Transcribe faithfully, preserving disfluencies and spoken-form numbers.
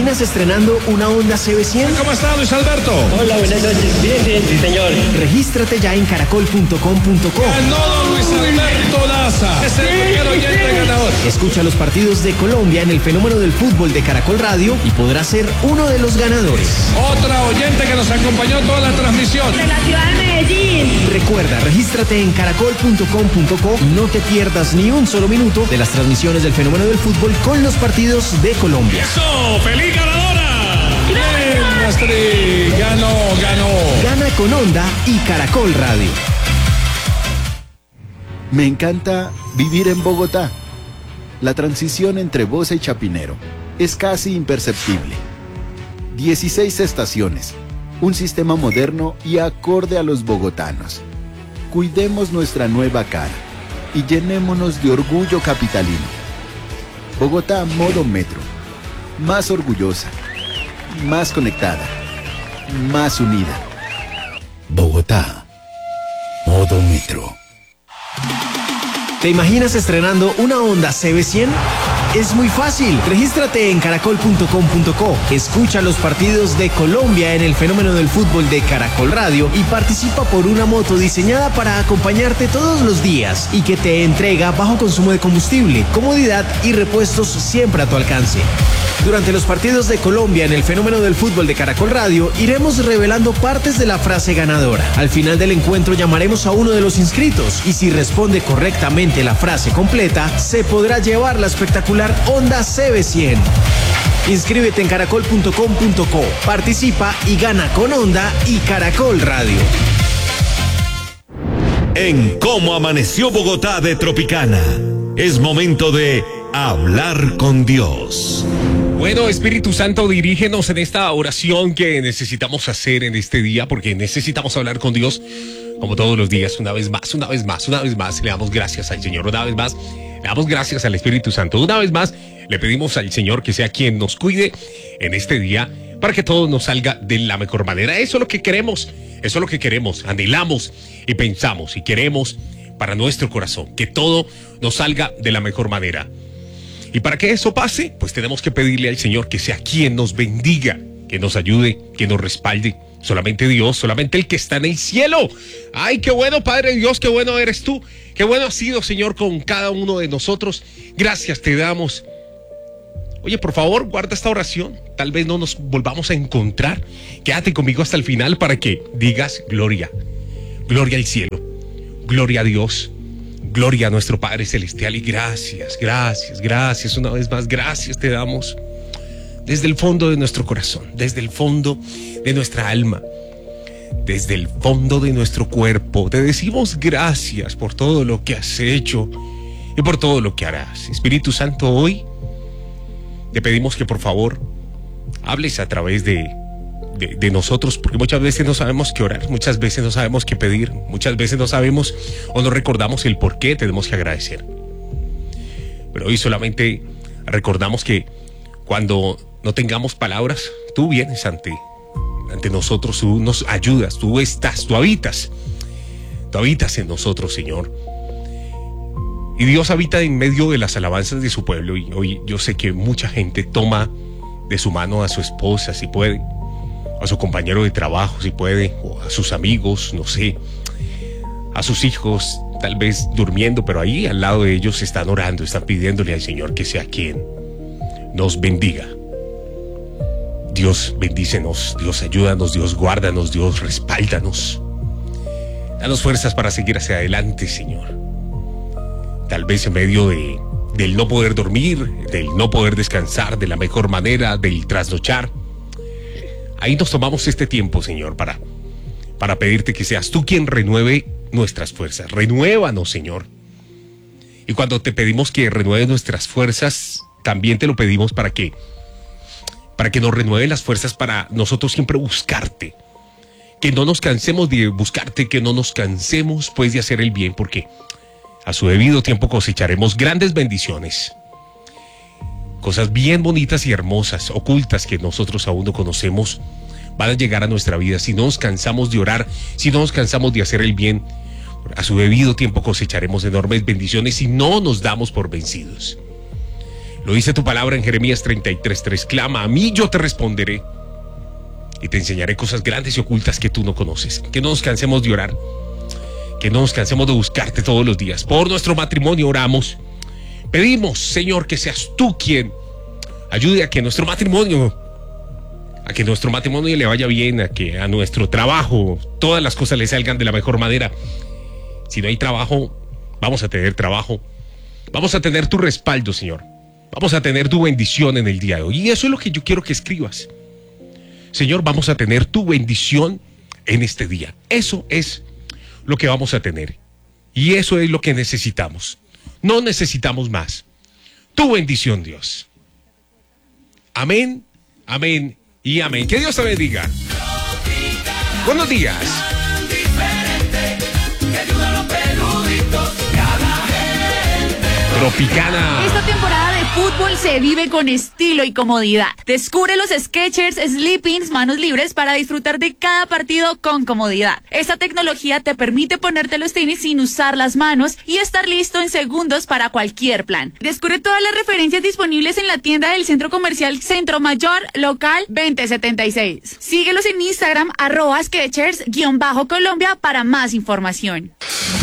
imaginas estrenando una Honda C B cien? ¿Cómo está, Luis Alberto? Hola, buenas noches. Bien, bien, sí, señor. Regístrate ya en caracol punto com punto co. Ganó Luis Alberto Daza. Es el primer oyente ganador. Escucha los partidos de Colombia en el fenómeno del fútbol de Caracol Radio y podrás ser uno de los ganadores. Otra oyente que nos acompañó toda la transmisión. De la ciudad de Medellín. Recuerda, regístrate en caracol punto com punto co y no te pierdas ni un solo minuto de las transmisiones del fenómeno del fútbol con los partidos de Colombia. ¡Eso! ¡Feliz ganadora! ¡Bien, Astrid! ¡Ganó, ganó! Gana con Honda y Caracol Radio. Me encanta vivir en Bogotá. La transición entre Bosa y Chapinero es casi imperceptible. dieciséis estaciones, un sistema moderno y acorde a los bogotanos. Cuidemos nuestra nueva cara y llenémonos de orgullo capitalino. Bogotá modo metro. Más orgullosa, más conectada, más unida. Bogotá, modo metro. ¿Te imaginas estrenando una Honda C B cien? Es muy fácil. Regístrate en caracol punto com punto co. Escucha los partidos de Colombia en el fenómeno del fútbol de Caracol Radio y participa por una moto diseñada para acompañarte todos los días y que te entrega bajo consumo de combustible, comodidad y repuestos siempre a tu alcance. Durante los partidos de Colombia en el fenómeno del fútbol de Caracol Radio, iremos revelando partes de la frase ganadora. Al final del encuentro llamaremos a uno de los inscritos y si responde correctamente la frase completa, se podrá llevar la espectacular Honda C B cien. Inscríbete en caracol punto com punto co, participa y gana con Honda y Caracol Radio. En Cómo Amaneció Bogotá de Tropicana, es momento de hablar con Dios. Bueno, Espíritu Santo, dirígenos en esta oración que necesitamos hacer en este día, porque necesitamos hablar con Dios, como todos los días, una vez más, una vez más, una vez más. Le damos gracias al Señor, una vez más, le damos gracias al Espíritu Santo. Una vez más, le pedimos al Señor que sea quien nos cuide en este día, para que todo nos salga de la mejor manera. Eso es lo que queremos, eso es lo que queremos, anhelamos y pensamos y queremos para nuestro corazón, que todo nos salga de la mejor manera. Y para que eso pase, pues tenemos que pedirle al Señor que sea quien nos bendiga, que nos ayude, que nos respalde. Solamente Dios, solamente el que está en el cielo. ¡Ay, qué bueno, Padre Dios, qué bueno eres tú! ¡Qué bueno has sido, Señor, con cada uno de nosotros! Gracias te damos. Oye, por favor, guarda esta oración. Tal vez no nos volvamos a encontrar. Quédate conmigo hasta el final para que digas gloria. Gloria al cielo. Gloria a Dios. Gloria a nuestro Padre Celestial y gracias, gracias, gracias, una vez más, gracias te damos desde el fondo de nuestro corazón, desde el fondo de nuestra alma, desde el fondo de nuestro cuerpo. Te decimos gracias por todo lo que has hecho y por todo lo que harás. Espíritu Santo, hoy te pedimos que por favor hables a través de De, de nosotros, porque muchas veces no sabemos qué orar, muchas veces no sabemos qué pedir, muchas veces no sabemos o no recordamos el por qué tenemos que agradecer. Pero hoy solamente recordamos que cuando no tengamos palabras, tú vienes ante, ante nosotros, tú nos ayudas, tú estás, tú habitas, tú habitas en nosotros, Señor. Y Dios habita en medio de las alabanzas de su pueblo, y hoy yo sé que mucha gente toma de su mano a su esposa, si puede, a su compañero de trabajo, si puede, o a sus amigos, no sé, a sus hijos, tal vez durmiendo, pero ahí al lado de ellos están orando, están pidiéndole al Señor que sea quien nos bendiga. Dios, bendícenos, Dios, ayúdanos, Dios, guárdanos, Dios, respáldanos. Danos fuerzas para seguir hacia adelante, Señor. Tal vez en medio de, del no poder dormir, del no poder descansar de la mejor manera, del trasnochar. Ahí nos tomamos este tiempo, Señor, para, para pedirte que seas tú quien renueve nuestras fuerzas. Renuévanos, Señor. Y cuando te pedimos que renueves nuestras fuerzas, también te lo pedimos para que, para que nos renueve las fuerzas para nosotros siempre buscarte. Que no nos cansemos de buscarte, que no nos cansemos pues de hacer el bien, porque a su debido tiempo cosecharemos grandes bendiciones. Cosas bien bonitas y hermosas, ocultas, que nosotros aún no conocemos, van a llegar a nuestra vida. Si no nos cansamos de orar, si no nos cansamos de hacer el bien, a su debido tiempo cosecharemos enormes bendiciones y no nos damos por vencidos. Lo dice tu palabra en Jeremías treinta y tres tres. Clama a mí, yo te responderé. Y te enseñaré cosas grandes y ocultas que tú no conoces. Que no nos cansemos de orar. Que no nos cansemos de buscarte todos los días. Por nuestro matrimonio oramos. Pedimos, Señor, que seas tú quien ayude a que nuestro matrimonio, a que nuestro matrimonio le vaya bien, a que a nuestro trabajo todas las cosas le salgan de la mejor manera. Si no hay trabajo, vamos a tener trabajo. Vamos a tener tu respaldo, Señor. Vamos a tener tu bendición en el día de hoy. Y eso es lo que yo quiero que escribas. Señor, vamos a tener tu bendición en este día. Eso es lo que vamos a tener. Y eso es lo que necesitamos. No necesitamos más. Tu bendición, Dios. Amén, amén y amén. Que Dios te bendiga. Buenos días. Tropicana. Esta temporada de fútbol se vive con estilo y comodidad. Descubre los Skechers Sleepings manos libres para disfrutar de cada partido con comodidad. Esta tecnología te permite ponerte los tenis sin usar las manos y estar listo en segundos para cualquier plan. Descubre todas las referencias disponibles en la tienda del Centro Comercial Centro Mayor, local veinte setenta y seis. Síguelos en Instagram, arroba Skechers-Colombia para más información.